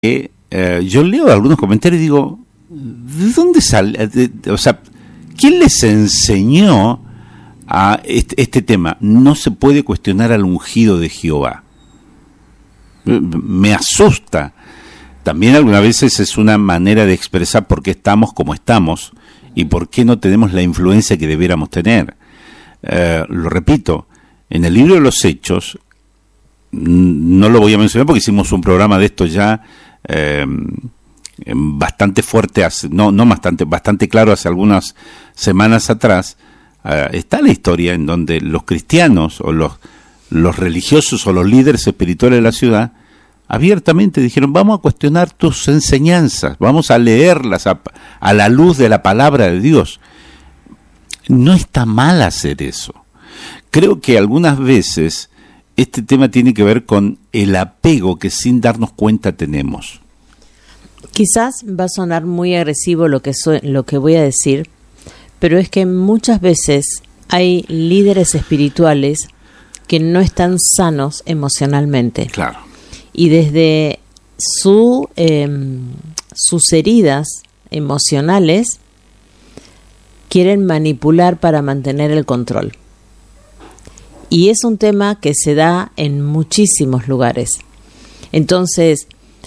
yo leo algunos comentarios y digo, ¿de dónde sale? O sea, ¿quién les enseñó a este tema? No se puede cuestionar al ungido de Jehová. Me asusta. También algunas veces es una manera de expresar por qué estamos como estamos y por qué no tenemos la influencia que debiéramos tener. Lo repito, en el libro de los Hechos, no lo voy a mencionar porque hicimos un programa de esto ya bastante fuerte, bastante claro hace algunas semanas atrás. Está la historia en donde los cristianos o los religiosos o los líderes espirituales de la ciudad abiertamente dijeron, vamos a cuestionar tus enseñanzas, vamos a leerlas a la luz de la palabra de Dios. No está mal hacer eso. Creo que algunas veces este tema tiene que ver con el apego que sin darnos cuenta tenemos. Quizás va a sonar muy agresivo lo que voy a decir, pero es que muchas veces hay líderes espirituales que no están sanos emocionalmente. Claro. Y desde sus heridas emocionales quieren manipular para mantener el control. Y es un tema que se da en muchísimos lugares. Entonces,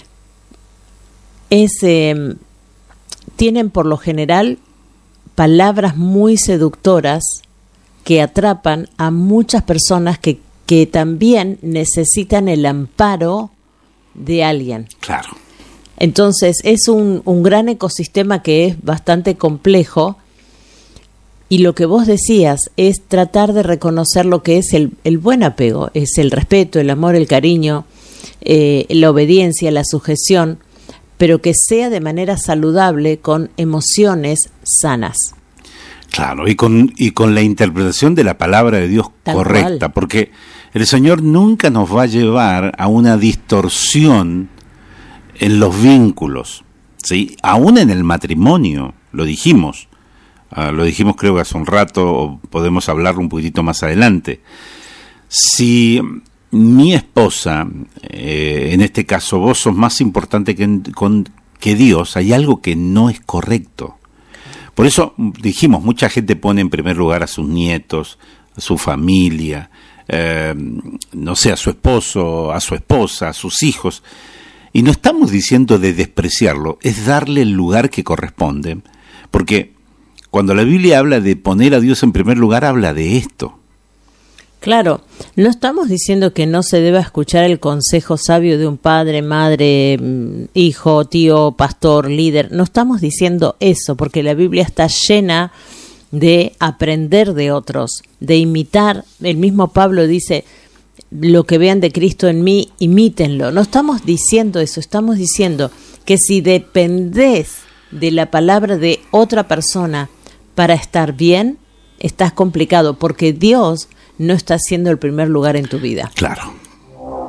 tienen por lo general palabras muy seductoras que atrapan a muchas personas que también necesitan el amparo de alguien. Claro. Entonces es un gran ecosistema que es bastante complejo, y lo que vos decías es tratar de reconocer lo que es el buen apego, es el respeto, el amor, el cariño, la obediencia, la sujeción, pero que sea de manera saludable, con emociones sanas. Claro, y con la interpretación de la palabra de Dios Tal correcta, cual. Porque el Señor nunca nos va a llevar a una distorsión en los vínculos, ¿sí? Aún en el matrimonio, lo dijimos creo que hace un rato, o podemos hablarlo un poquitito más adelante. Si mi esposa, en este caso vos, sos más importante que Dios, hay algo que no es correcto. Por eso dijimos, mucha gente pone en primer lugar a sus nietos, a su familia, no sé, a su esposo, a su esposa, a sus hijos. Y no estamos diciendo de despreciarlo, es darle el lugar que corresponde. Porque cuando la Biblia habla de poner a Dios en primer lugar, habla de esto. Claro, no estamos diciendo que no se deba escuchar el consejo sabio de un padre, madre, hijo, tío, pastor, líder. No estamos diciendo eso, porque la Biblia está llena de aprender de otros, de imitar. El mismo Pablo dice, lo que vean de Cristo en mí, imítenlo. No estamos diciendo eso, estamos diciendo que si dependés de la palabra de otra persona para estar bien, estás complicado, porque Dios no está siendo el primer lugar en tu vida. Claro.